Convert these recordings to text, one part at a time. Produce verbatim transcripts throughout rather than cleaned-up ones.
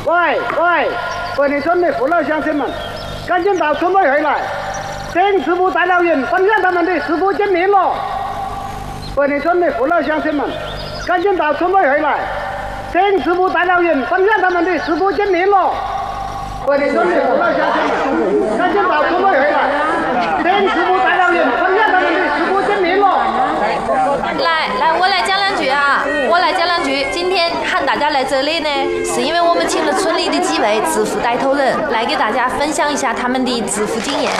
喂喂，北宁村的父老乡亲们，赶紧到村委会来，请支部代表人分享他们的支部经历咯。北宁村的父老乡亲们，赶紧到村委会来，请支部代表人分享他们的支部经历咯。北宁村的父老乡亲们，赶紧到村委会来，请支部代表人分享他们的支部经历咯。 来来，我来讲两句啊！我来讲两句。今天喊大家来这里呢，是因为我们请了村里的几位致富带头人来给大家分享一下他们的致富经验。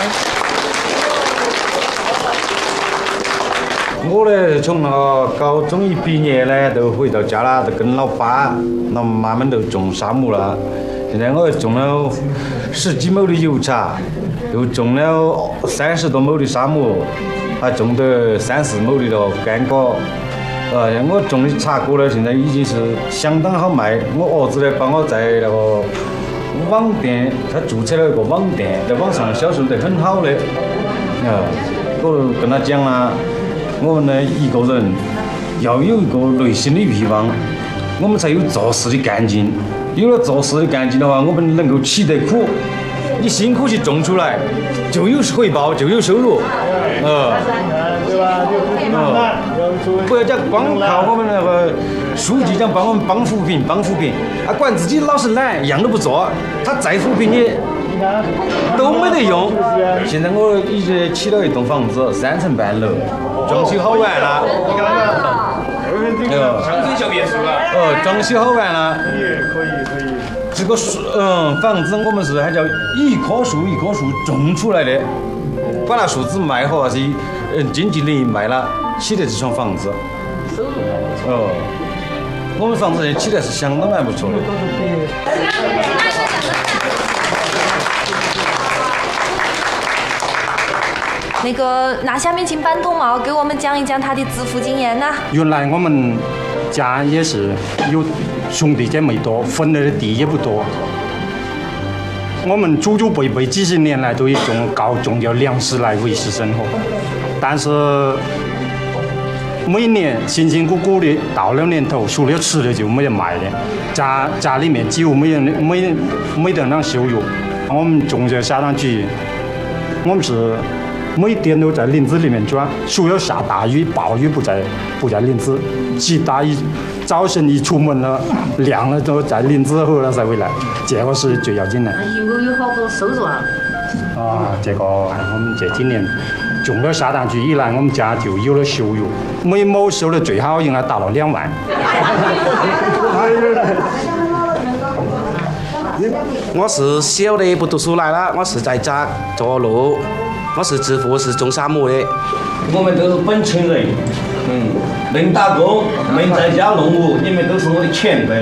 我呢，从那个高中一毕业呢，就回到家了，就跟老爸、老妈们都种沙木了。现在我种了十几亩的油茶，又种了三十多亩的沙木，还种的三四亩的了干果。呃，像我种的茶果呢，现在已经是相当好卖。我儿子呢，帮我在那个网店，他注册了一个网店，在网上销售得很好的。啊，我跟他讲啦，我们呢一个人要有一个内心的欲望，我们才有做事的干劲。有了做事的干劲的话，我们能够吃得苦。你辛苦去种出来，就有回报，就有收入。呃， 对吧？就慢慢不要讲光靠我们那个书记讲帮我们帮扶贫，帮扶贫，啊，管自己老是懒，一样都不做，他再扶贫你都没得用。现在我已经起了一栋房子，三层半楼，装修好完了。哦，乡村小别墅了。哦，装修好完了。 可以可以可以。 这个树，嗯，房子我们是还叫一棵树一棵树种出来的，把那树枝卖好，还是嗯经济能力卖了，起的这幢房子。收入还不错。哦，我们房子现在起的是相当蛮不错的。 那个，那下面请板东茂给我们讲一讲他的致富经验呐。 原来我们家也是有兄弟姐妹多，分了的地也不多。我们祖祖辈辈几十年来都以种靠种植粮食来维持生活，但是每年辛辛苦苦的到了年头，除了吃的就没得卖的，家家里面几乎没人没没得那收入。我们种植下当局，我们是每天都在林子里面转，除了下大雨、暴雨不在不在林子，其他一早晨一出门了，亮了都在林子后了才回来，这个是最要紧的。 一共有好多收入啊？ 啊，这个我们这几年种了下当局以来，我们家就有了收入，每亩收的最好应该达到两万。 我是小的不读书来了，我是在家做路，我是致富是种沙木的。 我们都是本村人，嗯，能打工，能在家弄物，你们都是我的前辈。